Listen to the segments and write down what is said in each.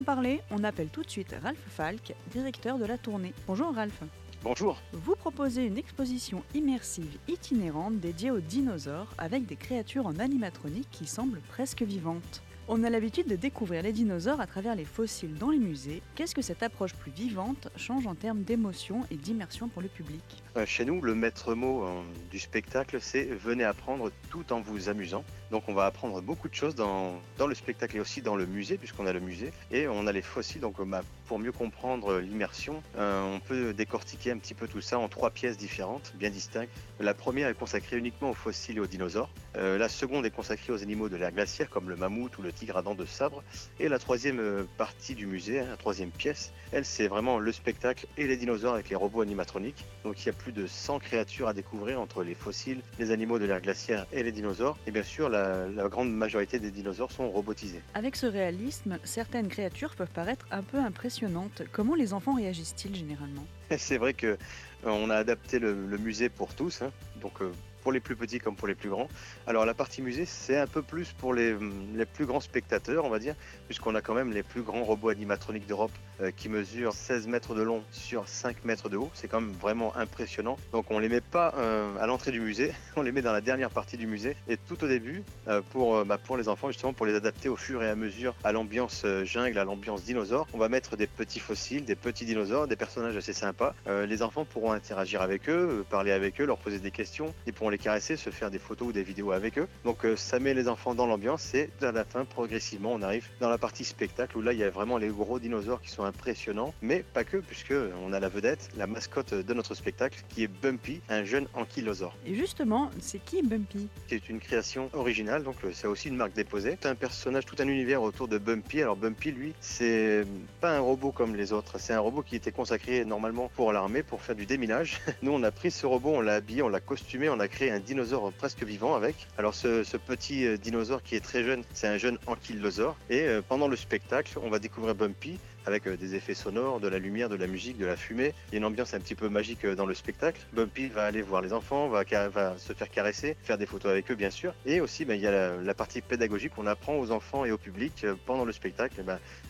Parler, on appelle tout de suite Ralph Falk, directeur de la tournée. Bonjour Ralph. Bonjour. Vous proposez une exposition immersive itinérante dédiée aux dinosaures avec des créatures en animatronique qui semblent presque vivantes. On a l'habitude de découvrir les dinosaures à travers les fossiles dans les musées. Qu'est-ce que cette approche plus vivante change en termes d'émotion et d'immersion pour le public ? Chez nous, le maître mot du spectacle, c'est « venez apprendre tout en vous amusant ». Donc on va apprendre beaucoup de choses dans le spectacle et aussi dans le musée, puisqu'on a le musée. Et on a les fossiles, donc pour mieux comprendre l'immersion, on peut décortiquer un petit peu tout ça en 3 pièces différentes, bien distinctes. La première est consacrée uniquement aux fossiles et aux dinosaures. La seconde est consacrée aux animaux de l'ère glaciaire, comme le mammouth ou le tigre à dents de sabre. Et la troisième partie du musée, la troisième pièce, elle, c'est vraiment le spectacle et les dinosaures avec les robots animatroniques. Donc il y a plus de 100 créatures à découvrir entre les fossiles, les animaux de l'ère glaciaire et les dinosaures. Et bien sûr, la grande majorité des dinosaures sont robotisés. Avec ce réalisme, certaines créatures peuvent paraître un peu impressionnantes. Comment les enfants réagissent-ils généralement ? C'est vrai que on a adapté le musée pour tous, donc pour les plus petits comme pour les plus grands. Alors la partie musée, c'est un peu plus pour les plus grands spectateurs, on va dire, puisqu'on a quand même les plus grands robots animatroniques d'Europe qui mesurent 16 mètres de long sur 5 mètres de haut. C'est quand même vraiment impressionnant. Donc on les met pas à l'entrée du musée, on les met dans la dernière partie du musée et tout au début pour les enfants, justement pour les adapter au fur et à mesure à l'ambiance jungle, à l'ambiance dinosaure. On va mettre des petits fossiles, des petits dinosaures, des personnages assez sympas. Les enfants pourront interagir avec eux, parler avec eux, leur poser des questions. Ils pourront les caresser, se faire des photos ou des vidéos avec eux. Donc ça met les enfants dans l'ambiance et à la fin, progressivement, on arrive dans la partie spectacle où là, il y a vraiment les gros dinosaures qui sont impressionnants, mais pas que, puisque on a la vedette, la mascotte de notre spectacle, qui est Bumpy, un jeune ankylosaure. Et justement, c'est qui Bumpy ? C'est une création originale, donc c'est aussi une marque déposée. C'est un personnage, tout un univers autour de Bumpy. Alors Bumpy, lui, c'est pas un robot comme les autres, c'est un robot qui était consacré normalement pour l'armée, pour faire du déminage. Nous, on a pris ce robot, on l'a habillé, on l'a costumé, on a créé un dinosaure presque vivant avec. Alors ce petit dinosaure qui est très jeune, c'est un jeune ankylosaure. Et pendant le spectacle, on va découvrir Bumpy avec des effets sonores, de la lumière, de la musique, de la fumée. Il y a une ambiance un petit peu magique dans le spectacle. Bumpy va aller voir les enfants, va se faire caresser, faire des photos avec eux bien sûr. Et aussi il y a la partie pédagogique, on apprend aux enfants et au public pendant le spectacle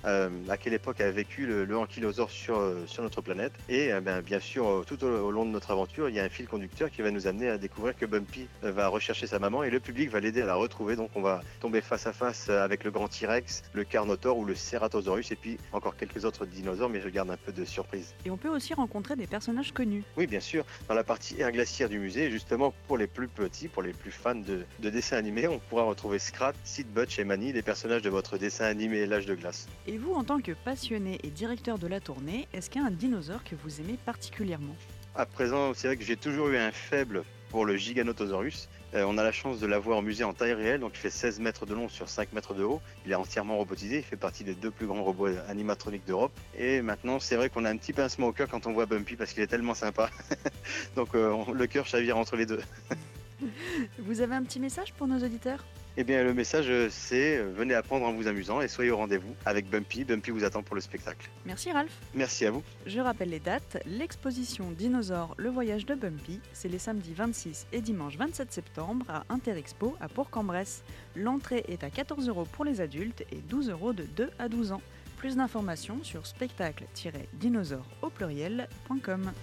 à quelle époque a vécu le ankylosaure sur notre planète. Et bien sûr tout au long de notre aventure, il y a un fil conducteur qui va nous amener à découvrir que Bumpy va rechercher sa maman et le public va l'aider à la retrouver. Donc on va tomber face à face avec le grand T-Rex, le Carnotaure ou le Ceratosaurus et puis encore quelques autres dinosaures, mais je garde un peu de surprise. Et on peut aussi rencontrer des personnages connus. Oui, bien sûr. Dans la partie aire glaciaire du musée, justement pour les plus petits, pour les plus fans de dessins animés, on pourra retrouver Scrat, Sid Butch et Manny, les personnages de votre dessin animé L'Âge de glace. Et vous, en tant que passionné et directeur de la tournée, est-ce qu'il y a un dinosaure que vous aimez particulièrement ? À présent, c'est vrai que j'ai toujours eu un faible pour le Giganotosaurus. On a la chance de l'avoir au musée en taille réelle, donc il fait 16 mètres de long sur 5 mètres de haut. Il est entièrement robotisé, il fait partie des 2 plus grands robots animatroniques d'Europe. Et maintenant, c'est vrai qu'on a un petit pincement au cœur quand on voit Bumpy parce qu'il est tellement sympa. Donc le cœur chavire entre les deux. Vous avez un petit message pour nos auditeurs ? Eh bien, le message, c'est venez apprendre en vous amusant et soyez au rendez-vous avec Bumpy. Bumpy vous attend pour le spectacle. Merci Ralph. Merci à vous. Je rappelle les dates. L'exposition Dinosaures, le voyage de Bumpy, c'est les samedis 26 et dimanche 27 septembre à Interexpo à Bourg-en-Bresse. L'entrée est à 14 € pour les adultes et 12 € de 2 à 12 ans. Plus d'informations sur spectacle-dinosaures au pluriel.com.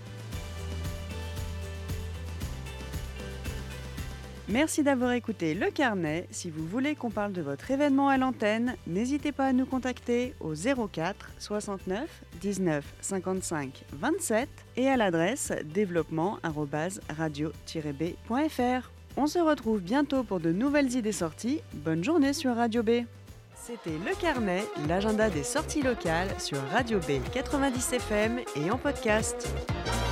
Merci d'avoir écouté Le Carnet. Si vous voulez qu'on parle de votre événement à l'antenne, n'hésitez pas à nous contacter au 04 69 19 55 27 et à l'adresse développement@radio-b.fr. On se retrouve bientôt pour de nouvelles idées sorties. Bonne journée sur Radio B. C'était Le Carnet, l'agenda des sorties locales sur Radio B 90 FM et en podcast.